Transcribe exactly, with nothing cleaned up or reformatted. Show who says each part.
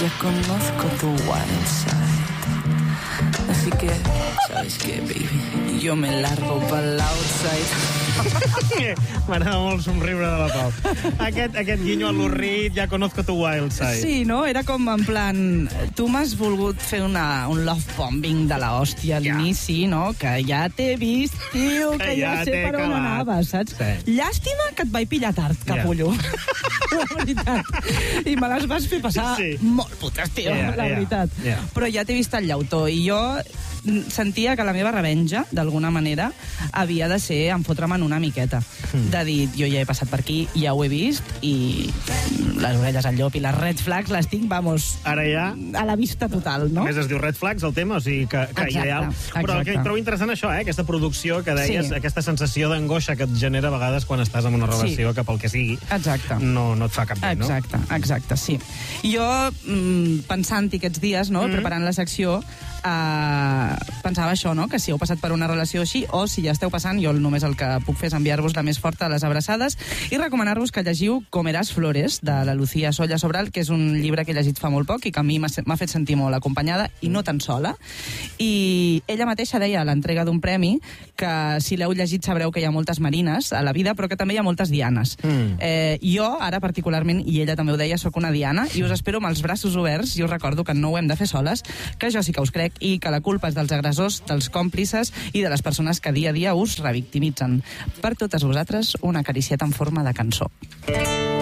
Speaker 1: ya conozco tu wild side. Así que, ¿sabes qué, baby? Yo me largo pel outside.
Speaker 2: M'agrada molt somriure de la Pau. Aquest, aquest guinyo a l'Urrit, ja conozco tu wild side.
Speaker 1: Sí, no? Era com en plan... Tu m'has volgut fer una, un love bombing de la hòstia a l'inici, ja. No? Que ja t'he vist, tio, que, que ja, ja sé per on anaves, saps? Sí. Llàstima que et vaig pillar tard, capullo. Yeah. La veritat. I me les vas fer passar sí. molt putes, tio, yeah, la yeah, veritat. Yeah. Però ja t'he vist al llautó i jo sentia que la meva revenja, d'alguna manera, havia de ser enfotre'm en una miqueta. Mm. De dir, jo ja he passat per aquí, ja ho he vist, i les orelles al llop i les red flags les tinc, vamos,
Speaker 2: ara ja
Speaker 1: a la vista total, no?
Speaker 2: A més es diu red flags, el tema, o sigui que, que exacte, ideal. Però exacte. El que trobo interessant això, eh? Aquesta producció que deies, sí. Aquesta sensació d'angoixa que et genera a vegades quan estàs en una relació, sí. Que pel que sigui, exacte. No, no et fa cap bé, no?
Speaker 1: Exacte, exacte, sí. Jo, pensant-hi aquests dies, no? Mm. Preparant la secció, Uh, pensava això, no? Que si heu passat per una relació així, o si ja esteu passant, jo només el que puc fer és enviar-vos la més forta a les abraçades i recomanar-vos que llegiu Comeràs Flores, de la Lucía Solla Sobral, que és un llibre que he llegit fa molt poc i que a mi m'ha fet sentir molt acompanyada i no tan sola. I ella mateixa deia a l'entrega d'un premi que si l'heu llegit sabreu que hi ha moltes Marines a la vida, però que també hi ha moltes Dianes. Mm. Eh, jo, ara particularment, i ella també ho deia, sóc una Diana i us espero amb els braços oberts i us recordo que no ho hem de fer soles, que jo sí que us crec i que la culpa és dels agressors, dels còmplices i de les persones que dia a dia us revictimitzen. Per totes vosaltres, una acaricieta en forma de cançó.